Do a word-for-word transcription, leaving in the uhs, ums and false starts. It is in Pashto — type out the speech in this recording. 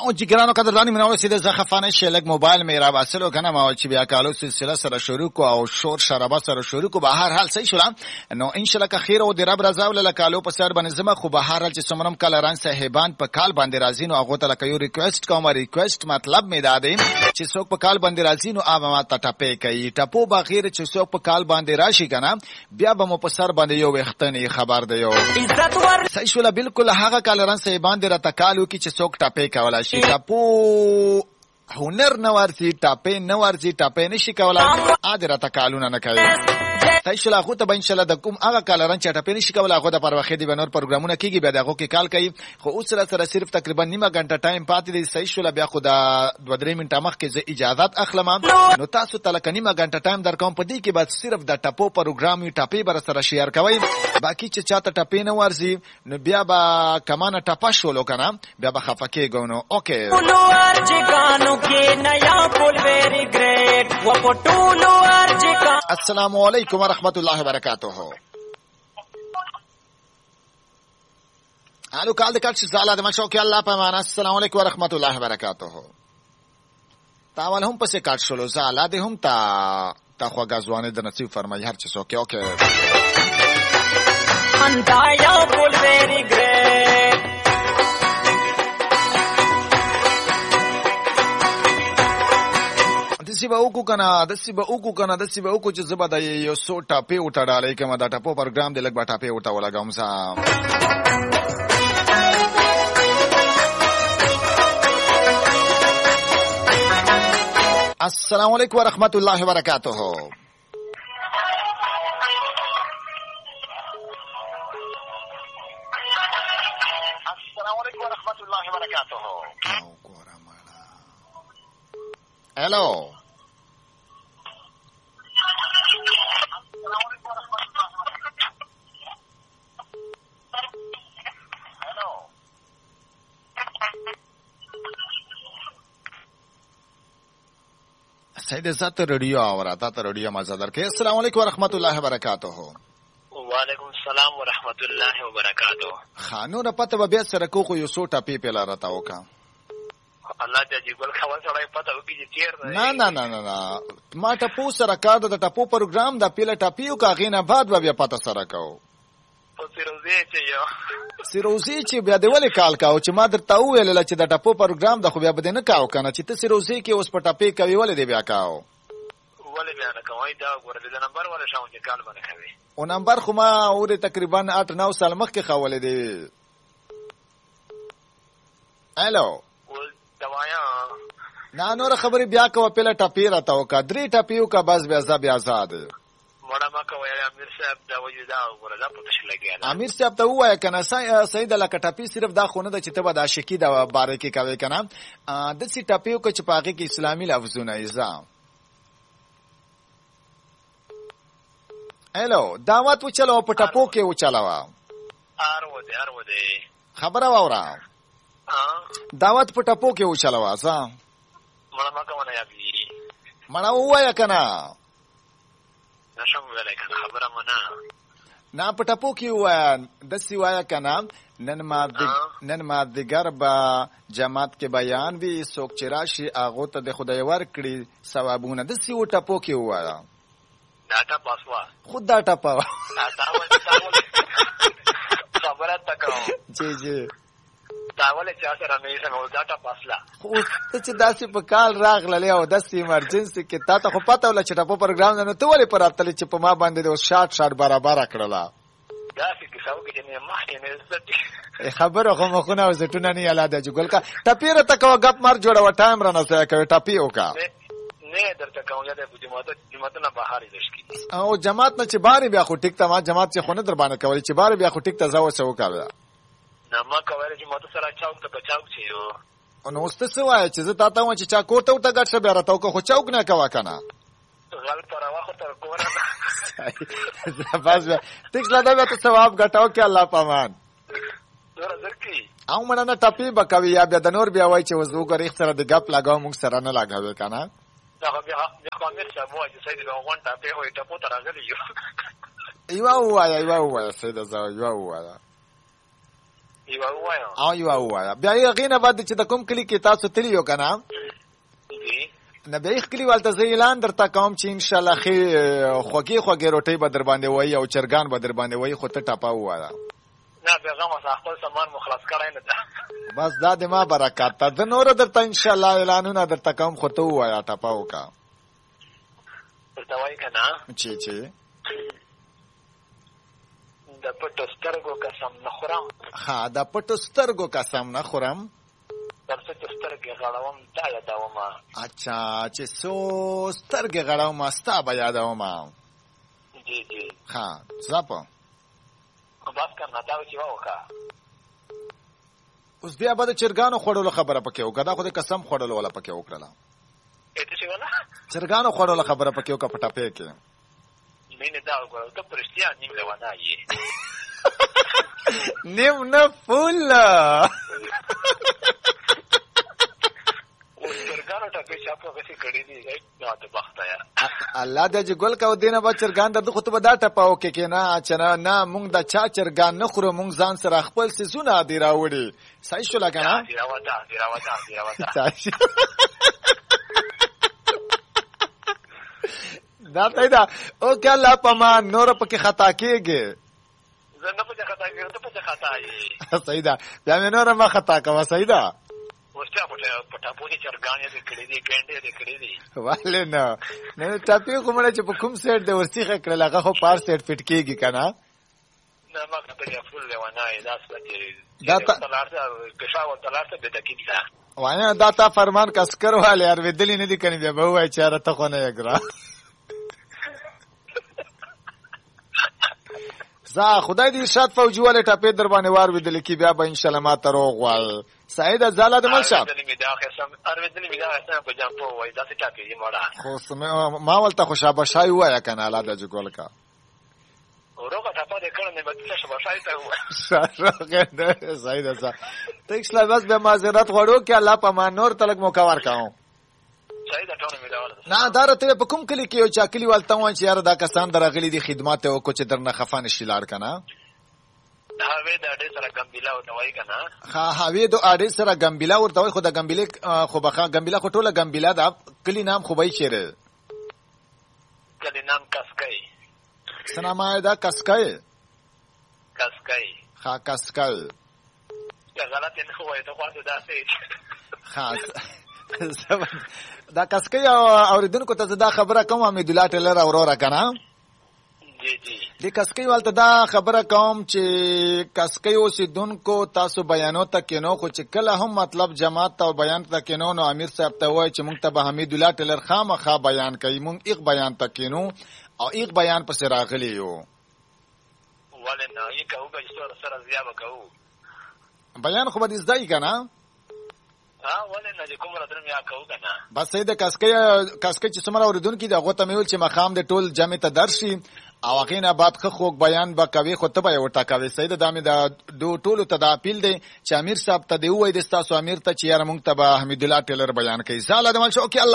او جګرانو قدردانی منو سید زخفانه شلک موبایل مې را واسلو کنه ما چې بیا کالو سلسله سره شروع کو او شور شرابه سره شروع کو به هر حال صحیح شول نو ان شاء الله که خیر او د رب رضا ول کالو په سر باندې زما خو به هر حال چې سمرم کلران صاحبان په کال باندې راځي نو هغه ته لکه یو ریکوست کوم ریکوست مطلب مې دادې چې څوک په کال باندې راځي نو هغه ما ته ټپې کوي ټپو بغیر چې څوک په کال باندې راشي کنه بیا به مو په سر باندې یو وختنی خبر دی یو صحیح شول بالکل هغه کلران صاحبان در تکالو کې چې څوک ټپې کولا شي ټپو هنر نه ورسي ټاپې نه ورسي ټاپې نشي کولا ادره تکالونه نه کوي صحیح شول هغه ته به ان شاء الله د کوم هغه کالران چې ټاپې نشي کولا هغه د پرواخې دی بنور پروګرامونه کیږي بیا دغه کې کال کوي خو اوس سره سره صرف تقریبا نیمه غنټه ټایم پاتې دی صحیح شول بیا خو د دوه درې منټه مخکې زه اجازهات اخلم نو تاسو ته لکه نیمه غنټه ټایم درکوم په دې کې بعد صرف د ټاپو پروګرام یو ټاپې بر سره شیر کوي باقي چې چاته ټاپې نه ورسي نو بیا به کمانه ټاپه شولو کنه بیا به خفکه غونو اوکې السلام علیکم ورحمۃ اللہ وبرکاتہ الو کال د کټ زاله د مشو کې الله پامان السلام علیکم ورحمۃ اللہ وبرکاتہ تاول هم پسې کټ شلو زاله د هم تا تا خو غزوانه د نصیب فرمای هر څه اوکې اوکې اندا یا بول ویری ګریټ دسی به وکو کنه دسی به وکو کنه دسی به وکو چې زبا د یو سو ټاپې وټړالې کما دا ټاپو پروګرام دی لګ با ټاپې وټا ولګم سا السلام علیکم ورحمۃ اللہ وبرکاتہ السلام علیکم ورحمۃ اللہ وبرکاتہ ہیلو سید ذات ریڈیو آورا تا ریڈیو مزادر کے السلام علیکم ورحمۃ اللہ وبرکاتہ وعلیکم السلام ورحمۃ اللہ وبرکاتہ خانو نه پته بیا سره کوخو یو سو ټاپی پیلا راتا وکا الله دې ګل خبر سره پته وکي چې چیر نه نه نه نه نه ما ټاپو سره کار د ټاپو پروګرام د پیلا ټاپیو کا غینه بعد بیا پته سره کو سیروزی چې یو سیروزی چې بیا د ولې کال کاو چې ما درته ویل چې د ټاپو پروګرام د خو بیا بده نه کاو کنه چې ته سیروزی کې اوس په ټاپې کوي ولې دی بیا کاو ولې بیا نه کوي دا ګورل د نمبر ولا شاو چې کال باندې کوي او نمبر خو ما اوره تقریبا اټ نو سال مخکې خولې دی الو دوايا نه نور خبرې بیا کوه پیله ټاپې راته وکړه درې ټاپیو کا بس بیا ځا بیا آزاد مړه ما کوي امیر صاحب دا وایي دا وردا پته شلګیا امیر صاحب ته وایي کنه سید لکه ټاپی صرف دا خونه د چې ته به د عاشقی د باره کې کوي کنه د سی ټاپیو کو چې پاګه کې اسلامي لفظونه ایزا الو دعوت وچلو په ټاپو کې وچلاوا ارو دې ارو دې خبره وره دعوت په ټاپو کې وچلاوا ځا مړه ما کوي یا بي مړه وایي کنه نشم ویلای کنه خبره منا نا پټپو کې وای د سیوایا کنه نن ما نن ما دګر با جماعت کې بیان وی څوک چې راشي هغه ته د خدای ور کړی ثوابونه د سی وټپو کې وای داټا پاسوا خود داټا پا خبره تکاو جی جی داوله چا سره مې څنګه داټا پاسلا خو ته چې داسې په کال راغله او داسې ایمرجنسي کې تا ته خو پته ولا چې ټاپو پروګرام نه ته ولې پر اتلې چې په ما باندې د شارټ شارټ برابر کړلا داسې کې څو کې نه ما نه زړه خبره خو مخونه او زټونه نه یاله د جګل کا ټپیره تکو غپ مر جوړه و ټایم رانه سره کوي ټپی وکا نه درته کوم یا د جماعت جماعت نه بهاري لشکي او جماعت نه چې باري بیا خو ټیک ته ما جماعت چې خونه در باندې کوي چې باري بیا خو ټیک ته زاو سو کوي نه ما کوي چې ماته سره چاوک ته بچاو چې یو نو ست څه وای چې زه تا ته و چې چا کوټه وته ګټ بیا راته خو چاوک نه کوا کنه غل پر واخو تر کوره بس ټیک لا دا ته ثواب غټاو کې الله پامان دور ځکه او مړه نه ټپی بکوي یا بیا د نور بیا وای چې وزو غریخ سره د غپ لگاو موږ سره نه لگاوي کنه دا بیا بیا کومر څه وای چې سید له غونټه په وای ټپو تر راغلی یو ایوا وای ایوا وای سید زو ایوا وای یو وایم او یو وایا بیا یې غینه بعد چې د کوم کلی کې تاسو تلی یو کنه جی نه بیا کلی والته زه اعلان درته کوم چې ان شاء الله خې خوږی خوږی روټي به در باندې وای او چرګان به در باندې وای خو ته ټاپا وایا نه پیغام خپل سامان مخلص کړای نه ده بس دا د ما برکات ته د نور درته ان شاء الله اعلانونه درته کوم خو ته وایا ټاپا وکا ته وای کنه چی چی د پټو سترګو قسم نه خورم ها د پټو سترګو قسم نه خورم تر څو چې سترګې غړوم تا یادوم اچھا چې سو سترګې غړوم ستا به یادوم جی جی ها زاپو بس کنه دا چې وکا اوس بیا به د چرګانو خوړلو خبره پکې وکړه دا خو د قسم خوړلو ولا پکې وکړه اته څه ولا چرګانو خوړلو خبره پکې وکړه پټه پې کې مینه دا وګورئ ته پرشتیا نیم لوانه یې نیم نه فول چرګانو ټکې چاپو غسي کړې دي نو ته بخته یا الله دې ګل کا ودینه با چرګان د خطبه دا ټپاو کې کې نه چنه نه مونږ د چا چرګان نه خورو مونږ ځان سره خپل سيزونه دی راوړي صحیح شو لګا دی راوتا دی راوتا دی راوتا دا ته دا او که الله پما نور پکې خطا کېږي زه نه پکې خطا کېږم ته پکې خطا یې صحیح ده بیا مې نور ما خطا کوم صحیح ده ورته پټه پټه پوری چرګان دې کړې دي ګنډې دې کړې دي والله نه نه ټاپي کومه چې په کوم سیټ د ورسیخه کړل هغه خو پار سیټ فټ کېږي کنه نه ما کته فل لیوانای دا څه دا تلارته کښاو تلارته به دکې ده وانه دا تا فرمان کسکر والے یار ودلی نه دي کني بیا به وای چاره ته خو نه یګرا زه خدای دې ارشاد فوجي والے ټاپې در باندې وار ودل کی بیا به ان شاء الله ما تروغ وای سعید زاله د ملشاب ارودلی می دا قسم ارودلی می دا قسم په جام په وای دا څه ټاپې یې مړه خو سم ما ولته خوشابه شای وای کنه الله د جګول کا روغه ټاپه دې کړه نه بدله شبه شای ته وای شارغه ده سعید زاله ته اسلام بس به معذرت غواړو کې الله په ما نور تلک موکور کاو سعید ټونه می دا نه دارته په کوم کلی کې یو چا کلی والته وان چې یار دا کسان درغلي دي خدمات او کو چې درنه خفان شیلار کنه هاوی د اډې سره ګمبیلا او توای کنه ها هاوی د اډې سره ګمبیلا ورته وای خو د ګمبیلې خو بخا ګمبیلا خو ټوله ګمبیلا دا کلی نام خو بای چیرې کلی نام کسکای سنامه دا کسکای کسکای ها کسکای دا غلط نه خو وای ته خو دا سي خاص دا کسکای اوریدونکو ته دا خبره کوم امید الله ټلر اورورا کنه جی جی د کسکای والته دا خبره کوم چې کسکای اوسیدونکو تاسو بیانو ته کینو خو چې کله هم مطلب جماعت ته بیان ته کینو نو امیر صاحب ته وای چې مونږ ته به حمید الله ټلر خامخا بیان کوي مونږ یک بیان ته کینو او یک بیان پس راغلی یو ولنه یک او به سره سره زیابه کوو بیان خو به زدای کنه ها ولنه چې کوم راځم یا کوو کنه بس سید کسکای کسکای چې سمره اوریدونکو دا غوته میول چې مخام د ټول جمع ته درشي او هغه نه بعد خو خوږ بیان به کوي خو ته به وټا کوي سید دامه د دو ټولو ته د اپیل دی چې امیر صاحب ته دی وای د تاسو امیر ته چې یار مونږ ته به حمید الله ټیلر بیان کوي زاله د مل شو کې